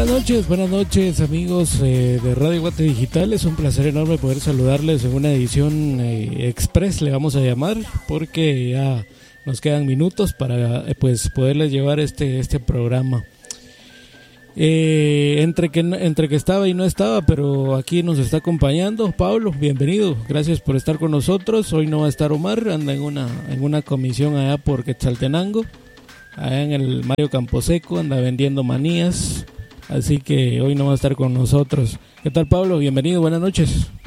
Buenas noches amigos de Radio Guate Digital. Es un placer enorme poder saludarles en una edición express, le vamos a llamar, porque ya nos quedan minutos para pues poderles llevar este programa. Entre que estaba y no estaba, pero aquí nos está acompañando Pablo. Bienvenido, gracias por estar con nosotros. Hoy no va a estar Omar, anda en una comisión allá por Quetzaltenango, allá en el Mario Camposeco, anda vendiendo manías, así que hoy no va a estar con nosotros. ¿Qué tal, Pablo? Bienvenido, buenas noches.